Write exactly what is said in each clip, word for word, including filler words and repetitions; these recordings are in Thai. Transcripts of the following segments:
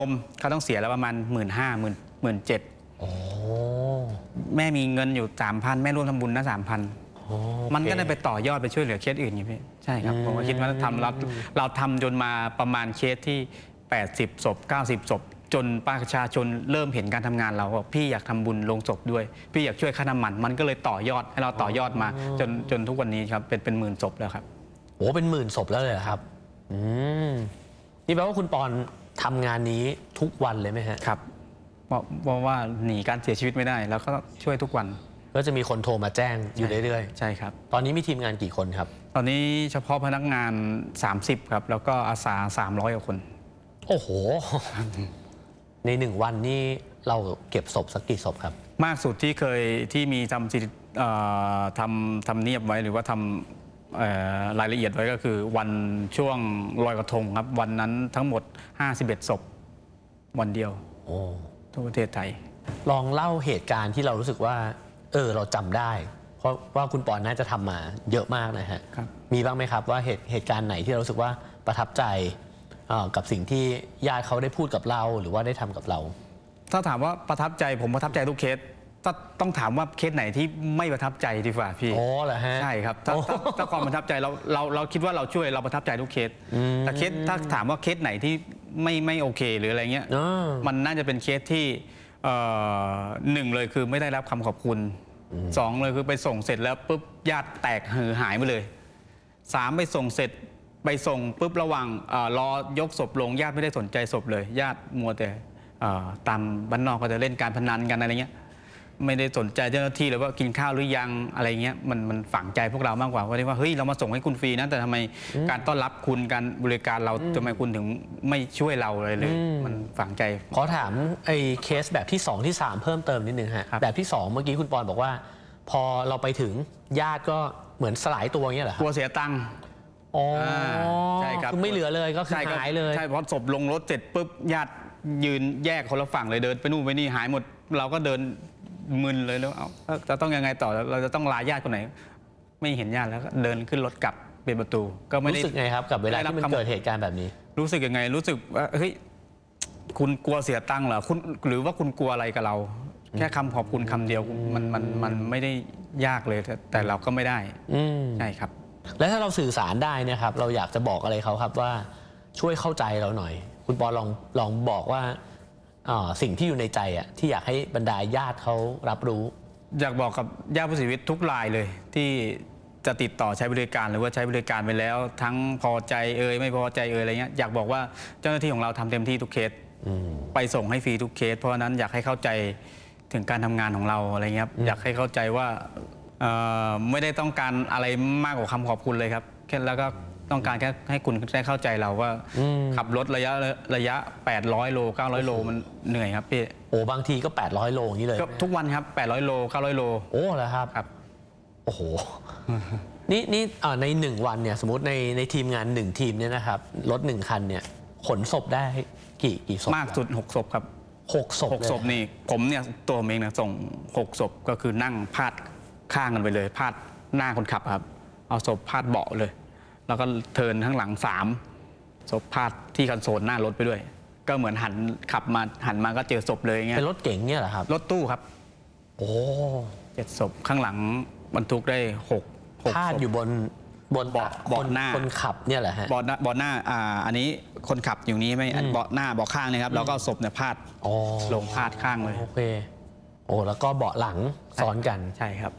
ผมเขาต้องเสียแล้วประมาณหมื่นห้าหมื่นหมื่นเจ็ดแม่มีเงินอยู่สามพันแม่ร่วมทำบุญนะสามพันมันก็ได้ไปต่อยอดไปช่วยเหลือเคสอื่นอย่างพี่ใช่ครับผมก็คิดว่าทำเราเราทำจนมาประมาณเคสที่แปดสิบศพเก้าสิบศพจนประชาชนเริ่มเห็นการทำงานเราบอกพี่อยากทำบุญลงศพด้วยพี่อยากช่วยค่าน้ำมันมันก็เลยต่อยอดให้เราต่อยอดมาจนจนทุกวันนี้ครับเป็นเป็นหมื่นศพแล้วครับโอ้เป็นหมื่นศพแล้วเลยครับอืมนี่แปลว่าคุณปอนทำงานนี้ทุกวันเลยไหมฮะครับเพราะว่าหนีการเสียชีวิตไม่ได้แล้วก็ช่วยทุกวันก็จะมีคนโทรมาแจ้งอยู่เรื่อยๆใช่ครับตอนนี้มีทีมงานกี่คนครับตอนนี้เฉพาะพนักงานสามสิบครับแล้วก็อาสาสามร้อยกว่าคนโอ้โหในหนึ่งวันนี่เราเก็บศพสักกี่ศพครับมากสุดที่เคยที่มีทำทำทำเนียบไว้หรือว่าทำรายละเอียดไว้ก็คือวันช่วงลอยกระทงครับวันนั้นทั้งหมดห้าสิบเอ็ดศพวันเดียวโอ้ทั่วประเทศไทยลองเล่าเหตุการณ์ที่เรารู้สึกว่าเออเราจำได้เพราะว่าคุณปอนน่าจะทำมาเยอะมากนะฮะมีบ้างไหมครับว่าเหตุเหตุการณ์ไหนที่เรารู้สึกว่าประทับใจกับสิ่งที่ญาติเขาได้พูดกับเราหรือว่าได้ทำกับเราถ้าถามว่าประทับใจผมประทับใจทุกเคสต้องถามว่าเคสไหนที่ไม่ประทับใจดีกว่าพี่อ๋อเหรอฮะใช่ครับถ้าถ้าความประทับใจเราเราเราคิดว่าเราช่วยเราประทับใจทุกเคสแต่เคสถ้าถามว่าเคสไหนที่ไม่ไม่โอเคหรืออะไรเงี้ยมันน่าจะเป็นเคสที่หนึ่งเลยคือไม่ได้รับคำขอบคุณสองเลยคือไปส่งเสร็จแล้วปุ๊บญาติแตกหือหายไปเลยสามไปส่งเสร็จไปส่งปุ๊บระหว่างรอยกศพลงญาติไม่ได้สนใจศพเลยญาติมัวแต่ตามบ้านนอกก็จะเล่นการพนันกันอะไรเงี้ยไม่ได้สนใจเจ้าหน้าที่เลยว่ากินข้าวหรือยังอะไรเงี้ยมันมันฝังใจพวกเรามากกว่าว่าว่าเฮ้ยเรามาส่งให้คุณฟรีนะแต่ทำไมการต้อนรับคุณการบริการเราทำไมคุณถึงไม่ช่วยเราเลยเลยมันฝังใจขอถามไอ้เคสแบบที่สองที่สามเพิ่มเติมนิดนึงฮะแบบที่สองเมื่อกี้คุณปอนบอกว่าพอเราไปถึงญาติก็เหมือนสลายตัวอย่างเงี้ยเหรอกลัวเสียตังค์อ๋อใช่ครับคือไม่เหลือเลยก็คือหายเลยใช่พอศพลงรถเสร็จปุ๊บญาติยืนแยกคนละฝั่งเลยเดินไปนู่นไปนี่หายหมดเราก็เดินมึนเลยแล้วเอาจะต้องยังไงต่อเราจะต้องลาญาติคนไหนไม่เห็นญาติแล้วก็เดินขึ้นรถกลับปิดประตูก็ไม่ได้รู้สึกไงครับกับเวลาที่มันเกิดเหตุการณ์แบบนี้รู้สึกยังไงรู้สึกว่าเฮ้ยคุณกลัวเสียตังค์เหรอคุณหรือว่าคุณกลัวอะไรกับเราแค่คำขอบคุณคำเดียวมันมันมันไม่ได้ยากเลยแต่เราก็ไม่ได้ใช่ครับแล้วถ้าเราสื่อสารได้นะครับเราอยากจะบอกอะไรเขาครับว่าช่วยเข้าใจเราหน่อยคุณปอลองลองบอกว่าสิ่งที่อยู่ในใจอ่ะที่อยากให้บรรดาญาติเขารับรู้อยากบอกกับญาติผู้เสียชีวิตทุกรายเลยที่จะติดต่อใช้บริการหรือว่าใช้บริการไปแล้วทั้งพอใจเอ่ยไม่พอใจเอ่ยอะไรเงี้ยอยากบอกว่าเจ้าหน้าที่ของเราทำเต็มที่ทุกเคสไปส่งให้ฟรีทุกเคสเพราะฉะนั้นอยากให้เข้าใจถึงการทำงานของเราอะไรเงี้ยอยากให้เข้าใจว่าไม่ได้ต้องการอะไรมากกว่าคำขอบคุณเลยครับแค่แล้วก็ต้องการแค่ให้คุณได้เข้าใจเราว่าขับรถระยะระยะแปดร้อยโลเก้าร้อยโลมันเหนื่อยครับพี่โอ้บางทีก็แปดร้อยโลอย่างนี้เลยทุกวันครับแปดร้อยโลเก้าร้อยโลโอ้เหรอครับครับโอ้โหนี่นี่ในหนึ่งวันเนี่ยสมมติในในทีมงานหนึ่งทีมเนี่ยนะครับรถหนึ่งคันเนี่ยขนศพได้กี่กี่ศพมากสุดหกศพครับหกศพหกศพนี่ผมเนี่ยตัวเองนะส่งหกศพก็คือนั่งพาดข้างกันไปเลยพาดหน้าคนขับครับเอาศพพาดเบาะเลยแล้วก็เทิร์นข้างหลังสามศพพาดที่คอนโซลหน้ารถไปด้วยก็เหมือนหันขับมาหันมาก็เจอศพเลยเงี้ยเป็นรถเก๋งเนี่ยเหรอครับรถตู้ครับโอ้เจ็ดศพข้างหลังบรรทุกได้หกพาดอยู่บนบนเบาะเบาะหน้าคนขับเนี่ยแหละฮะเบาะหน้าเบาะหน้าอ่าอันนี้คนขับอยู่นี้ไม่เบาะหน้าเบาะข้างนะครับแล้วก็ศพเนี่ยพาดลงพาดข้างเลยโอเคโอ้แล้วก็เบาะหลังซ้อนกันใช่ครับ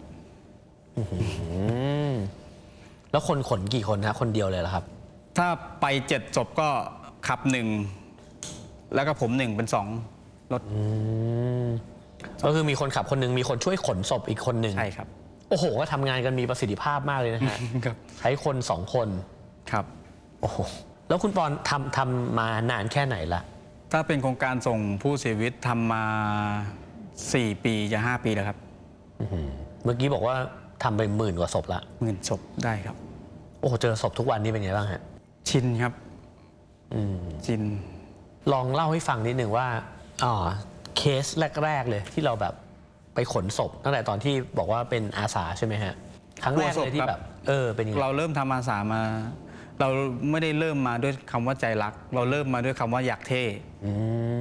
แล้วคนขนกี่คนฮะคนเดียวเลยเหรอครับถ้าไปเจ็ดศพก็ขับหนึ่งแล้วก็ผมหนึ่งเป็นสองรถก็คือมีคนขับคนหนึ่งมีคนช่วยขนศพอีกคนหนึ่งใช่ครับโอ้โหก็ทำงานกันมีประสิทธิภาพมากเลยนะฮะใช้คนสองคนครับโอ้โหแล้วคุณปอนทำทำมานานแค่ไหนละถ้าเป็นโครงการส่งผู้เสียชีวิตทำมาสี่ปีจะห้าปีแล้วครับเมื่อกี้บอกว่าทำไปหมื่นกว่าศพละหมื่นศพได้ครับโอ้เจอศพทุกวันนี้เป็นไงบ้างฮะชินครับชินลองเล่าให้ฟังนิดหนึ่งว่าอ๋อเคสแรกๆเลยที่เราแบบไปขนศพตั้งแต่ตอนที่บอกว่าเป็นอาสาใช่ไหมฮะครั้งแรกเลยที่แบบเออเป็นยังไงเราเริ่มทำอาสามาเราไม่ได้เริ่มมาด้วยคำว่าใจรัก เราเริ่มมาด้วยคำว่าอยากเท่